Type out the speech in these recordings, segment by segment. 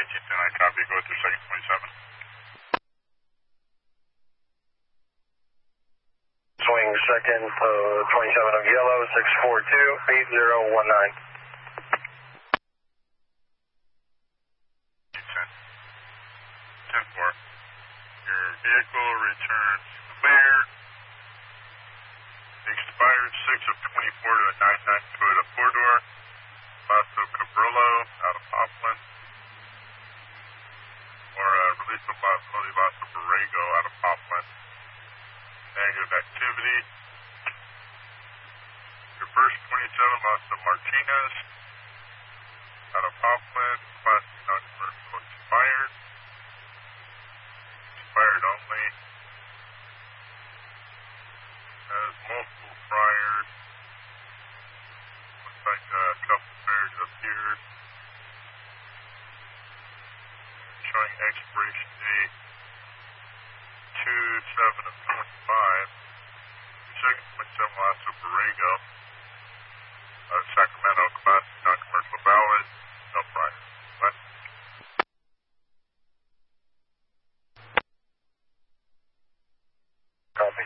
1810, I copy. Go through second 27. Swing second 27 of yellow, 642-8019. 10-4. Your vehicle returns clear. Expired 6 of 24 to a 99 Toyota 4-door. Basso Cabrillo out of Poplin. Or release of liability Basso Borrego out of Poplin. Negative activity. Your first 27 Basso Martinez out of Poplin. Class non-commercial expired. Expired only. Has multiple priors. Looks like a couple pairs up here. Showing expiration date 2/7 of 25. Your second 27 Lasso Borrego. Sacramento class non-commercial valid. No prior. What? Copy.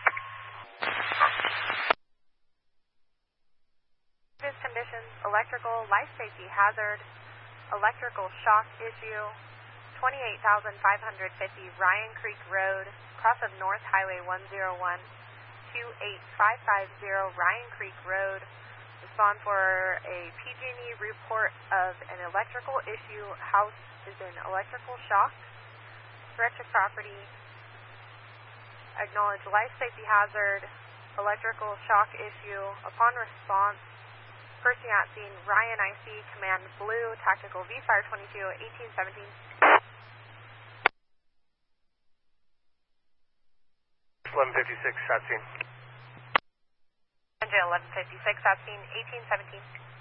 Conditions, electrical, life safety hazard, electrical shock issue, 28,550 Ryan Creek Road, cross of North Highway 101, 28550 Ryan Creek Road. Respond for a PG&E report of an electrical issue. House is in electrical shock. Threat to property. Acknowledge life safety hazard, electrical shock issue. Upon response, person at scene, Ryan IC, Command Blue, Tactical V-Fire 22, 1817. 1156 at scene. Engine 1156 at scene, 1817.